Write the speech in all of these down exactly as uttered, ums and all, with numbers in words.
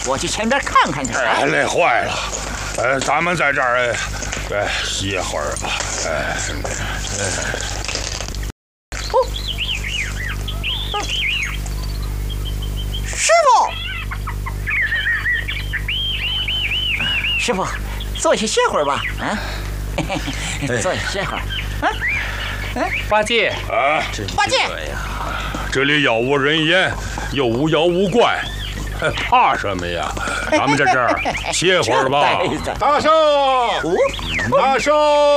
我去前边看看去。 哎，累坏了。呃，咱们在这儿，哎，歇会儿吧。哎，哎。 哦，嗯，师傅，师傅，坐下歇会儿吧。啊，坐下歇会儿。啊， 嗯，八戒啊， 八戒， 这里杳无人烟，又无妖无怪。怕什么呀？咱们在这儿歇会儿吧。 大圣，大圣，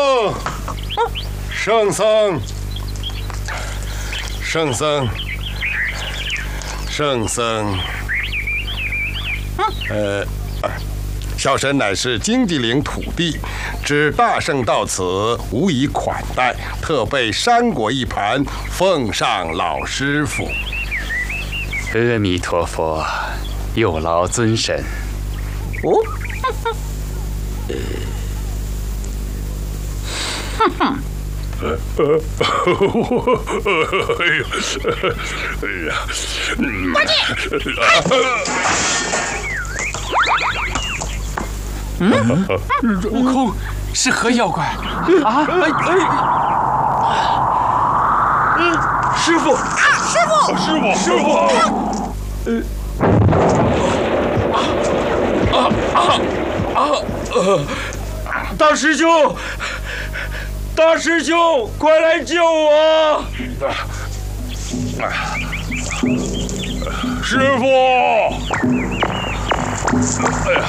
圣僧，圣僧，圣僧。呃，小神乃是荆棘岭土地，知大圣到此，无以款待，特备山果一盘，奉上老师傅。 阿弥陀佛。有劳尊神。 哦，呃，哼哼。 哎呀，哎呀， 八戒！ 嗯，悟空是何妖怪？啊！哎哎！ 嗯，师傅！ 啊，师傅！ 师傅！师傅！ 呃。啊啊啊！呃，大师兄，大师兄，快来救我！ 师傅！哎呀！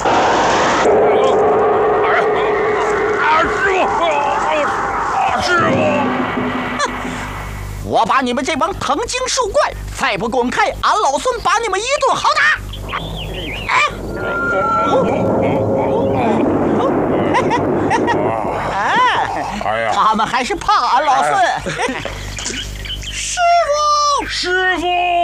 哎呀！啊，师傅！啊，师傅！ 我把你们这帮藤精树怪，再不滚开，俺老孙把你们一顿好打！哎！哎，他们还是怕俺老孙。师傅， 师傅。